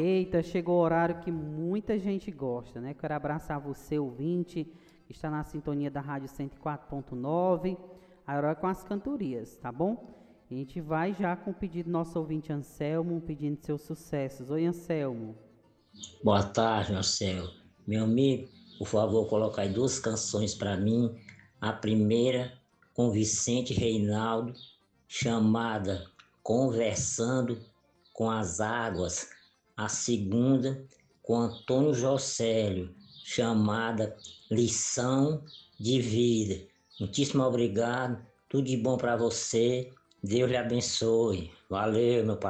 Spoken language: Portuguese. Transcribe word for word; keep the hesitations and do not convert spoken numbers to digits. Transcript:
Eita, chegou o horário que muita gente gosta, né? Quero abraçar você, ouvinte, que está na sintonia da Rádio cento e quatro ponto nove, agora com as cantorias, tá bom? A gente vai já com o pedido do nosso ouvinte Anselmo, pedindo seus sucessos. Oi, Anselmo. Boa tarde, Marcelo. Meu amigo, por favor, coloca aí duas canções para mim. A primeira, com Vicente Reinaldo, chamada Conversando com as Águas. A segunda, com Antônio Jocélio, chamada Lição de Vida. Muitíssimo obrigado, tudo de bom para você. Deus lhe abençoe. Valeu, meu pai.